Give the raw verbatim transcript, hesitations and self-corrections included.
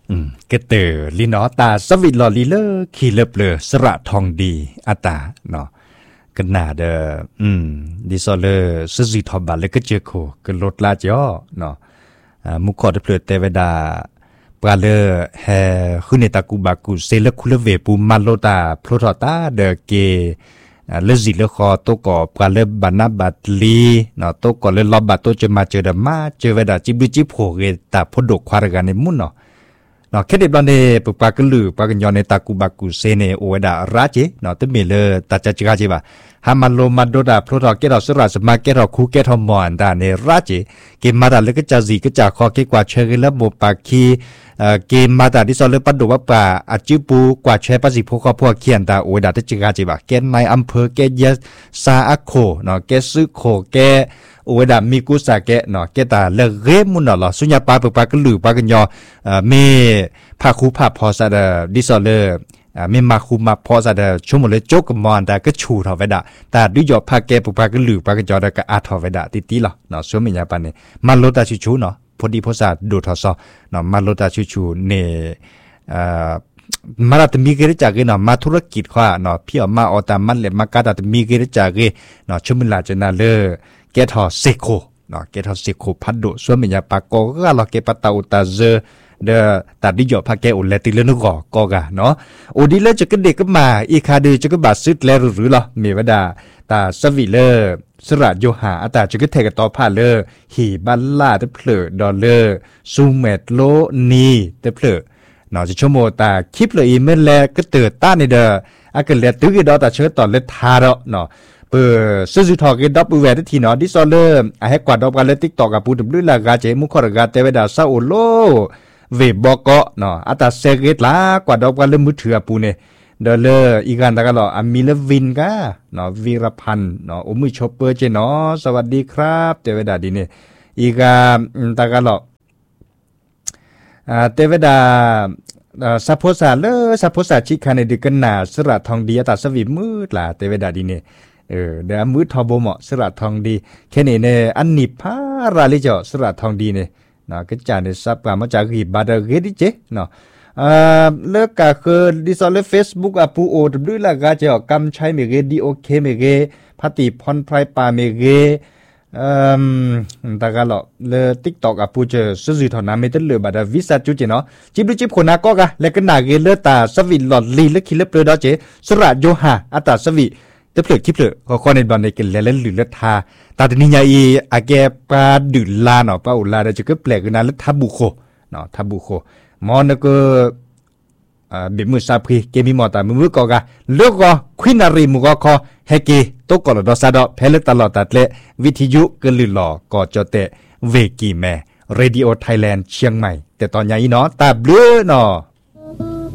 อืมก็เตอลีเนาะตาสวิตลอลีเลอขี่เล็บเลอสระทองดีอาตาเนาะก็น่าเดออืมดิซอเลอซื้อสิทอบาเลยก็เจอโคก็ลดลาจ่อเนาะอ่ามุขอดเปลือเตเวดาปลาเลอแฮขึ้นในตากูบากูเซลคุลเวปูมาโลตาโพรตาเดเกเลจิเลคอโตก่อปลาเลบานาบัตลีเนาะโตก่อเลลอบาโตจะมาเจอดามาเจอเวดาจิบจิโผเกตาพดกควารกันในมุนเนาะเนาะแค่เด็บลอนเดปปากลือปากันยอนในตากูบากูเซเนโอเวดาราเจเนาะตเมเลตาจัจกาเจบาฮามาโลมาโดดาโพรตเกดอสราสมาเกดอคูเกทอมอนดาเนราเจเกมาดาเลกจาซีกจาคอเกกว่าเชเกลโมปาคีเกมมาตาที่ซอลเลปัดดูว่าป่าอาจิปูกว่าแชร์ภาษีพวกเขาพวกเขียนตาโอดาตจิกาจิบะแกในอำเภอแกยซาอัโคเนาะแกซึโคแกโอดามีกุสาแกเนาะแกตาเลเรมุนเนาะสุญญาปาปปากลือปากันยอเมพาคูพาพอซาดาดิซอลเลเมมาคูมาพอซาดาชั่วโมงเลยโจกมอนตาก็ชูทอเวดาแต่ด้วยยอพาแกปปากลือปากันยอดาก็อาทอเวดาติติละเนาะส่วนมีญาปานนี่มันโลตาชิชูเนาะพอดีพอสาดูทอซอเนาะมาโลตาชูชูเนอ่ามาตมีเกรจากเนาะมาธุรกิจว่าเนาะพี่ออกมาออตามันเลยมากาตามีเกรจากเนาะชุมลาจนาเลแกทอเซโคเนาะแกทอเซโคพัดดุส่วนมีญาปากก็ก็เราเกปตาอุตาเจเดอตัดดิจอพาแกอุเลติเลนกอกอกะเนาะโอดีเลจะก็เด็กก็มาอีคาดือจะก็บาดซึดแล้วหรือล่ะเมวดาตาสวิเลอสระโยหาอัตาจะก็เทกต่อผ่าเลอหีบัลล่าเตเพลดอลเลอร์ซูเมตโลนีเตเพลเนาะจะชั่วโมงตาคลิปเลยอีเมลแลก็เตือนต้านในเดออาเกเลตื้อดอตาเชิดต่อเลทาร์เนาะเปิดซื้อสุดทอกินดับเบิลแวร์ทีเนาะดิซอลเลอร์ไอ้กวาดดอกกันเลติ๊กตอกกับปูดบลุลากาเจมุขรกาเตเวดาซาโอโลเวบอก็เนาะอัตราเซเกตลากว่าดอกกันเริ่มมือถือปูเนี่ยเดอเลอร์อีกันตะกันหรออามิเลวินกะเนาะวีรพันธ์เนาะโอมือชอปเปอร์เจเนาะสวัสดีครับเตเวดาดีเนี่ยอีกาตะกันหรออ่าเตเวดาซัพโพซาเลอซัพโพซาชิคาในดึกันหนาสระทองดีอัตราสวีมืดล่ะเตเวดาดีเนี่ยเออเดี๋ยวมืดทอโบเหมาะสระทองดีแค่นี้เนี่ยอันนี้พาราลิจ่อสระทองดีเนี่ยเนาะก็จานในซับกามาจากหีบาดเกดิเจเนาะอ่าเลิกก็คือดิซอลเลเฟซบุ๊กอ่ะปูโอด้วยละก็จะกำใช้เมเกดีโอเคเมเกพัติพรไพรปาเมเกเอ่อตะกะละเล TikTok อ่ะปูเจอซื่อๆเท่านั้นไม่ได้เลยบาดวิสัจุเจเนาะจิบจิบคนน่ะก็กะแล้วก็นาเกเลตาสวิลอดลีและคิเลเปดอเจสระโยหาอัตาสวิเตเพลคิเพลก็ข้อในบอลในกันแล้วหรือละทาตาตนิยาอีอาแกปาดุลาเนาะปาอุลาเดจะก็แปลกนะแล้วทับุโคเนาะทับุโคมอนก็อ่าบิมุซาพรีเกมิมอตามือก็กะเลือกก็ควินารีมุก็คอเฮกีตกกอลดอซาดอเพลตลอดตัดเลวิทยุกลือหลอก็จอเตเวกีแมเรดิโอไทยแลนด์เชียงใหม่แต่ตอนนี้เนาะตาเบลอเนาะ